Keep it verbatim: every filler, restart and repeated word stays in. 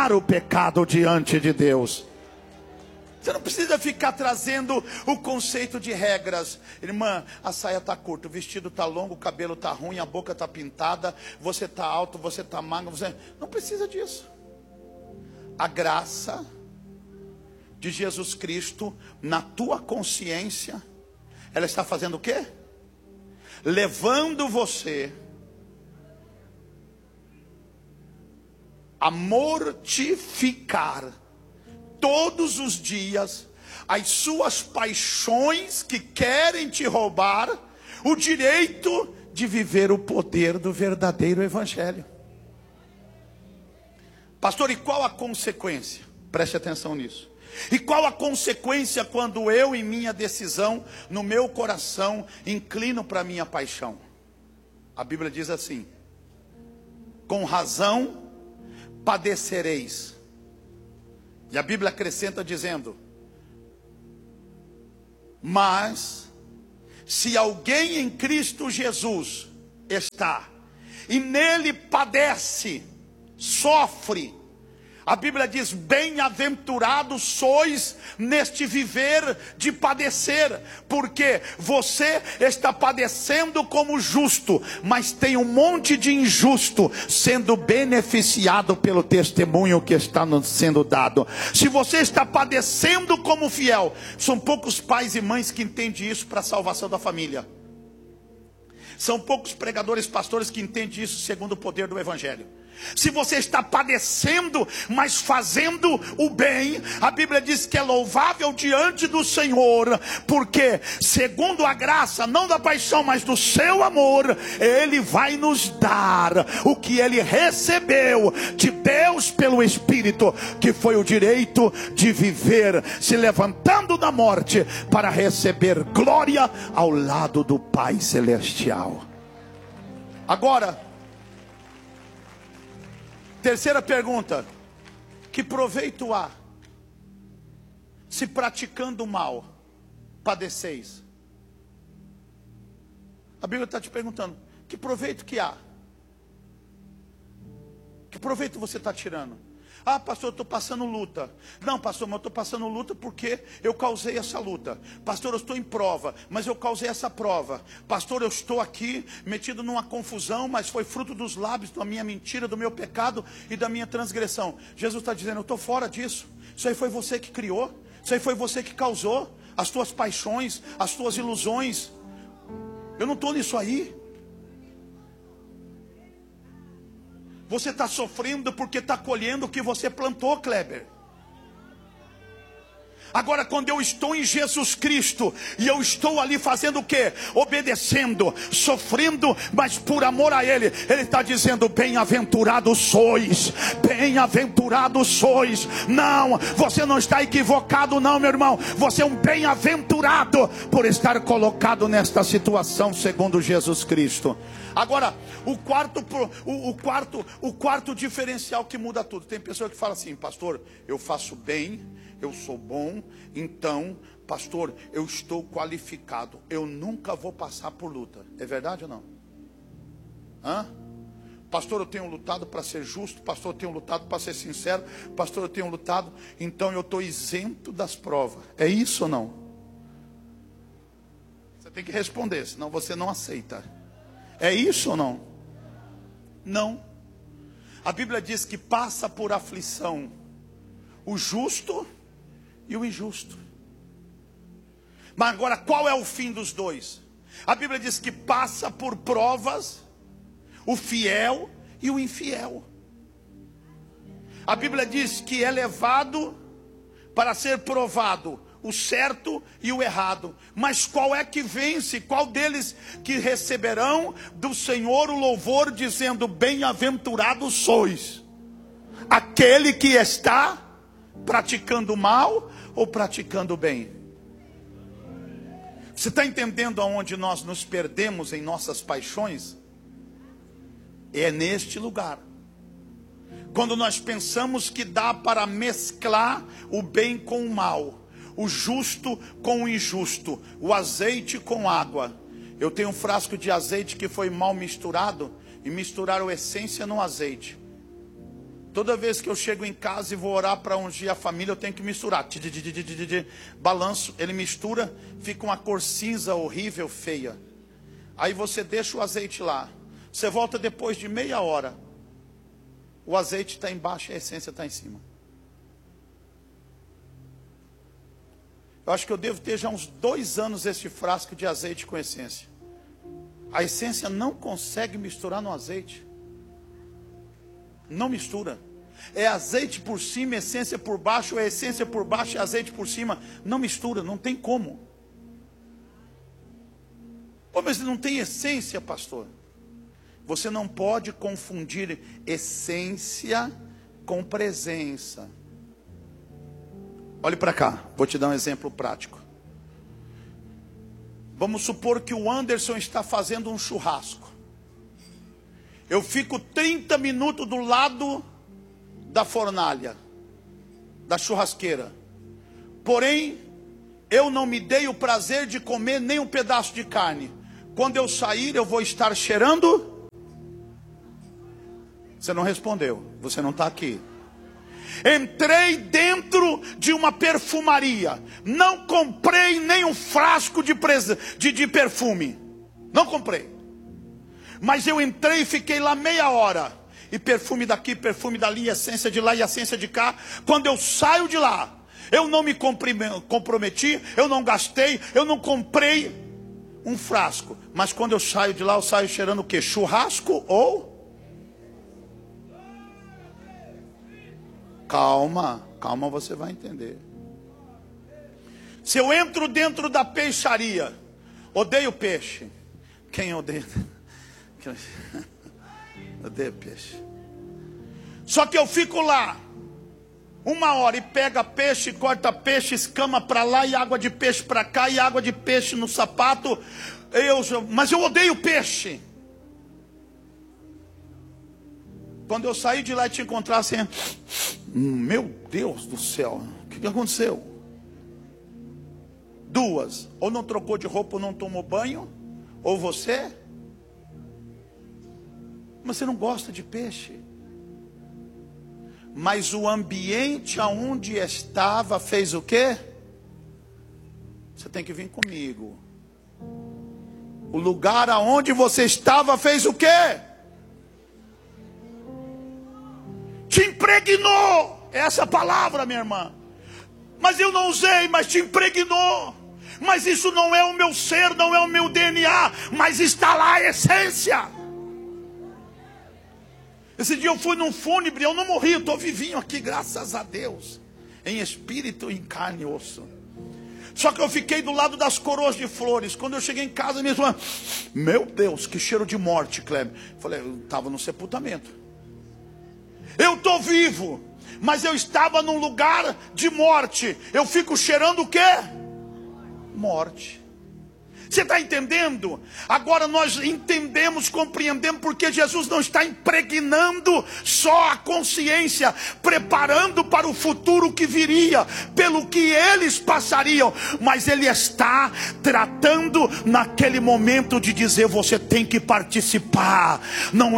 abandonar o pecado diante de Deus. Você não precisa ficar trazendo o conceito de regras. Irmã, a saia está curta, o vestido está longo, o cabelo está ruim, a boca está pintada, você está alto, você está magro, você... Não precisa disso. A graça de Jesus Cristo na tua consciência, ela está fazendo o quê? Levando você a mortificar todos os dias as suas paixões que querem te roubar o direito de viver o poder do verdadeiro evangelho. Pastor, e qual a consequência? Preste atenção nisso. E qual a consequência quando eu, em minha decisão, no meu coração, inclino para a minha paixão? A Bíblia diz assim: com razão padecereis. E a Bíblia acrescenta dizendo: mas se alguém em Cristo Jesus está e nele padece, sofre, a Bíblia diz: bem-aventurados sois neste viver de padecer, porque você está padecendo como justo, mas tem um monte de injusto sendo beneficiado pelo testemunho que está sendo dado. Se você está padecendo como fiel, são poucos pais e mães que entendem isso para a salvação da família. São poucos pregadores, pastores que entendem isso segundo o poder do evangelho. Se você está padecendo, mas fazendo o bem, a Bíblia diz que é louvável diante do Senhor, porque segundo a graça, não da paixão, mas do seu amor, Ele vai nos dar o que Ele recebeu de Deus pelo Espírito, que foi o direito de viver, se levantando da morte, para receber glória ao lado do Pai Celestial. Agora, terceira pergunta: que proveito há se praticando mal padeceis? A Bíblia está te perguntando: que proveito que há? Que proveito você está tirando? Ah, pastor, eu estou passando luta. Não, pastor, mas eu estou passando luta porque eu causei essa luta. Pastor, eu estou em prova, mas eu causei essa prova. Pastor, eu estou aqui metido numa confusão, mas foi fruto dos lábios, da minha mentira, do meu pecado e da minha transgressão. Jesus está dizendo: eu estou fora disso. Isso aí foi você que criou. Isso aí foi você que causou. As tuas paixões, as tuas ilusões. Eu não estou nisso aí. Você está sofrendo porque está colhendo o que você plantou, Kleber. Agora, quando eu estou em Jesus Cristo, e eu estou ali fazendo o quê? Obedecendo, sofrendo, mas por amor a Ele. Ele está dizendo: bem-aventurados sois, bem-aventurados sois. Não, você não está equivocado não, meu irmão. Você é um bem-aventurado por estar colocado nesta situação segundo Jesus Cristo. Agora, o quarto, o, o quarto, o quarto diferencial que muda tudo. Tem pessoa que fala assim: pastor, eu faço bem, eu sou bom, então, pastor, eu estou qualificado, eu nunca vou passar por luta. É verdade ou não? Hã? Pastor, eu tenho lutado para ser justo. Pastor, eu tenho lutado para ser sincero. Pastor, eu tenho lutado, então eu estou isento das provas. É isso ou não? Você tem que responder, senão você não aceita. É isso ou não? Não. A Bíblia diz que passa por aflição o justo e o injusto. Mas agora, qual é o fim dos dois? A Bíblia diz que passa por provas o fiel e o infiel. A Bíblia diz que é levado para ser provado o certo e o errado. Mas qual é que vence? Qual deles que receberão do Senhor o louvor, dizendo: bem-aventurados sois? Aquele que está praticando mal ou praticando bem? Você está entendendo aonde nós nos perdemos em nossas paixões? É neste lugar. Quando nós pensamos que dá para mesclar o bem com o mal, o justo com o injusto, o azeite com água. Eu tenho um frasco de azeite que foi mal misturado, e misturaram a essência no azeite. Toda vez que eu chego em casa e vou orar para ungir a família, eu tenho que misturar. Balanço, ele mistura, fica uma cor cinza horrível, feia. Aí você deixa o azeite lá. Você volta depois de meia hora. O azeite está embaixo e a essência está em cima. Eu acho que eu devo ter já uns dois anos esse frasco de azeite com essência. A essência não consegue misturar no azeite. Não mistura. É azeite por cima, essência por baixo, é essência por baixo e azeite por cima. Não mistura, não tem como. Pô, mas não tem essência, pastor. Você não pode confundir essência com presença. Olhe para cá, vou te dar um exemplo prático. Vamos supor que o Anderson está fazendo um churrasco. Eu fico trinta minutos do lado da fornalha, da churrasqueira. Porém, eu não me dei o prazer de comer nem um pedaço de carne. Quando eu sair, eu vou estar cheirando. Você não respondeu, você não está aqui. Entrei dentro de uma perfumaria. Não comprei nem um frasco de, de, de perfume. Não comprei. Mas eu entrei e fiquei lá meia hora. E perfume daqui, perfume dali, essência de lá e essência de cá. Quando eu saio de lá, eu não me comprometi, eu não gastei, eu não comprei um frasco. Mas quando eu saio de lá, eu saio cheirando o quê? Churrasco ou... Calma, calma, você vai entender. Se eu entro dentro da peixaria, odeio peixe. Quem odeia? Odeio peixe. Só que eu fico lá uma hora e pega peixe, corta peixe, escama para lá e água de peixe para cá e água de peixe no sapato. Eu, mas eu odeio peixe. Quando eu saí de lá e te encontrasse, assim, meu Deus do céu, o que, que aconteceu? Duas, ou não trocou de roupa ou não tomou banho, ou você, mas você não gosta de peixe. Mas o ambiente aonde estava fez o quê? Você tem que vir comigo. O lugar aonde você estava fez o quê? Te impregnou. Essa palavra, minha irmã. Mas eu não usei, mas te impregnou. Mas isso não é o meu ser, não é o meu D N A, mas está lá a essência. Esse dia eu fui num fúnebre, eu não morri, eu estou vivinho aqui, graças a Deus. Em espírito, em carne e osso. Só que eu fiquei do lado das coroas de flores. Quando eu cheguei em casa, minha irmã, meu Deus, que cheiro de morte, Kleber. Falei, eu estava no sepultamento. Eu estou vivo, mas eu estava num lugar de morte. Eu fico cheirando o quê? Morte. Você está entendendo? Agora nós entendemos, compreendemos porque Jesus não está impregnando só a consciência, preparando para o futuro que viria, pelo que eles passariam, mas Ele está tratando naquele momento de dizer, você tem que participar. Não